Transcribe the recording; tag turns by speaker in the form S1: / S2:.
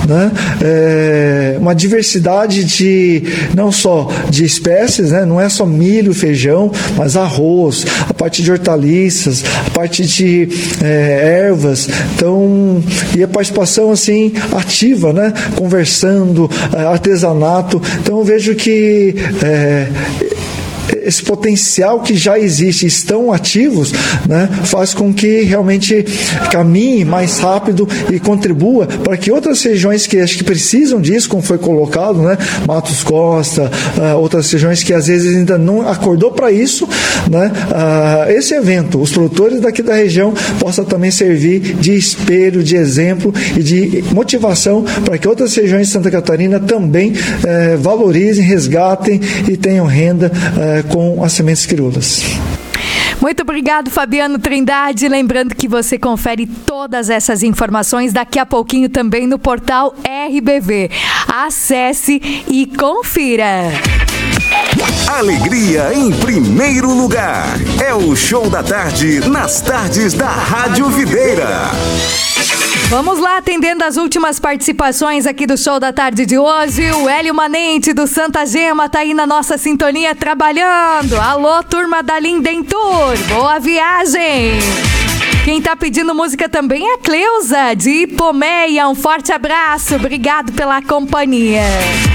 S1: né? Uma diversidade de, não só de espécies, né? Não é só milho, feijão, mas arroz, a parte de hortaliças, a parte de ervas, então, e a participação assim ativa, né? Conversando, artesanato, então eu vejo que esse potencial que já existe, estão ativos, né, faz com que realmente caminhe mais rápido e contribua para que outras regiões que acho que precisam disso, como foi colocado, né, Matos Costa, outras regiões que às vezes ainda não acordou para isso, né, esse evento, os produtores daqui da região possa também servir de espelho, de exemplo e de motivação para que outras regiões de Santa Catarina também valorizem, resgatem e tenham renda com as sementes crioulas.
S2: Muito obrigado, Fabiano Trindade. Lembrando que você confere todas essas informações daqui a pouquinho também no portal RBV. Acesse e confira.
S3: Alegria em primeiro lugar. É o Show da Tarde nas tardes da Rádio Videira.
S2: Vamos lá, atendendo as últimas participações aqui do Show da Tarde de hoje. O Hélio Manente, do Santa Gema, tá aí na nossa sintonia trabalhando. Alô, turma da Lindentur, boa viagem! Quem tá pedindo música também é a Cleusa, de Ipomeia. Um forte abraço, obrigado pela companhia.